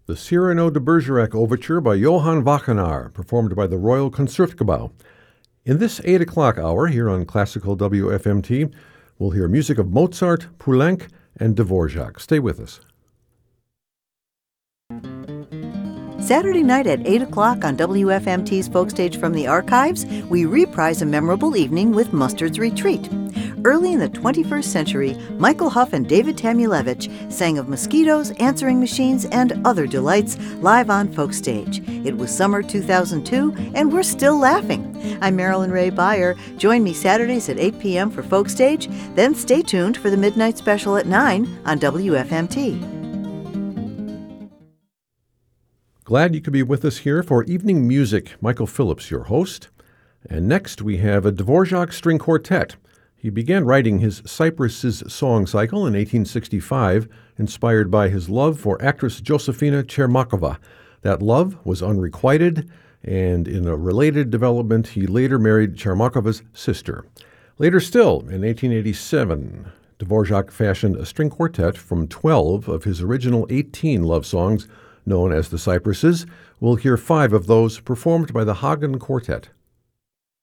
The Cyrano de Bergerac Overture by Johann Wagner, performed by the Royal Concertgebouw. In this 8 o'clock hour here on Classical WFMT, we'll hear music of Mozart, Poulenc, and Dvorak. Stay with us. Saturday night at 8 o'clock on WFMT's Folk Stage from the Archives, we reprise a memorable evening with Mustard's Retreat. Early in the 21st century, Michael Huff and David Tamulevich sang of mosquitoes, answering machines, and other delights live on Folk Stage. It was summer 2002, and we're still laughing. I'm Marilyn Ray Beyer. Join me Saturdays at 8 p.m. for Folk Stage, then stay tuned for the Midnight Special at 9 on WFMT. Glad you could be with us here for Evening Music. Michael Phillips, your host. And next we have a Dvorak String Quartet. He began writing his Cypresses song cycle in 1865, inspired by his love for actress Josefina Chermakova. That love was unrequited, and in a related development, he later married Chermakova's sister. Later still, in 1887, Dvorak fashioned a string quartet from 12 of his original 18 love songs, known as the Cypresses. We'll hear 5 of those performed by the Hagen Quartet.